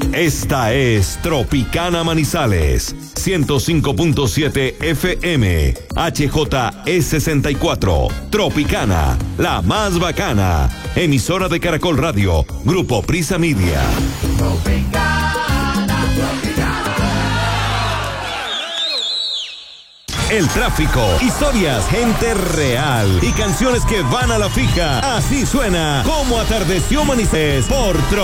Esta es Tropicana Manizales, 105.7 FM, HJE64, Tropicana, la más bacana, emisora de Caracol Radio, Grupo Prisa Media. El tráfico, historias, gente real y canciones que van a la fija. Así suena Como Atardeció Manizales por